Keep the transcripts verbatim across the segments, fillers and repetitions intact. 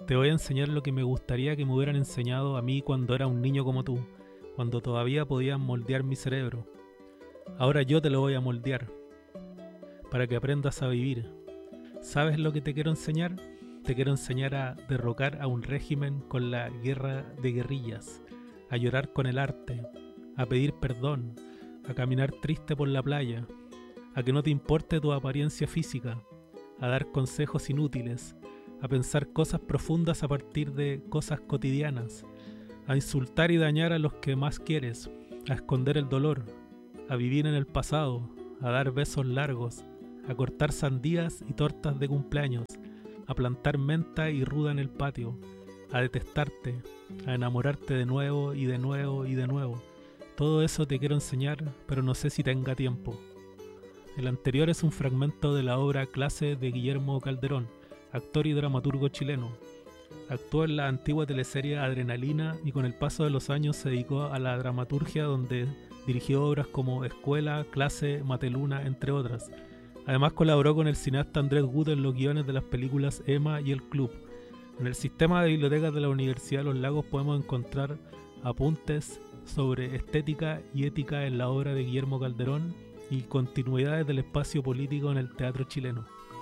Te voy a enseñar lo que me gustaría que me hubieran enseñado a mí cuando era un niño como tú, cuando todavía podían moldear mi cerebro. Ahora yo te lo voy a moldear, para que aprendas a vivir. ¿Sabes lo que te quiero enseñar? Te quiero enseñar a derrocar a un régimen con la guerra de guerrillas, a llorar con el arte, a pedir perdón, a caminar triste por la playa, a que no te importe tu apariencia física, a dar consejos inútiles, a pensar cosas profundas a partir de cosas cotidianas, a insultar y dañar a los que más quieres, a esconder el dolor, a vivir en el pasado, a dar besos largos, a cortar sandías y tortas de cumpleaños, a plantar menta y ruda en el patio, a detestarte, a enamorarte de nuevo y de nuevo y de nuevo. Todo eso te quiero enseñar, pero no sé si tenga tiempo. El anterior es un fragmento de la obra Clase de Guillermo Calderón, actor y dramaturgo chileno. Actuó en la antigua teleserie Adrenalina y con el paso de los años se dedicó a la dramaturgia, donde dirigió obras como Escuela, Clase, Mateluna, entre otras. Además colaboró con el cineasta Andrés Wood en los guiones de las películas Emma y El Club. En el sistema de bibliotecas de la Universidad de los Lagos podemos encontrar apuntes sobre estética y ética en la obra de Guillermo Calderón y continuidades del espacio político en el teatro chileno.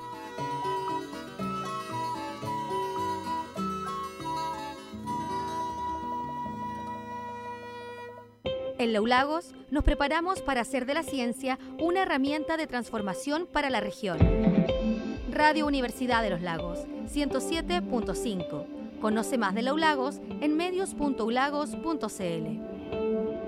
En Laulagos nos preparamos para hacer de la ciencia una herramienta de transformación para la región. Radio Universidad de los Lagos, ciento siete punto cinco. Conoce más de Laulagos en medios punto ulagos punto c l.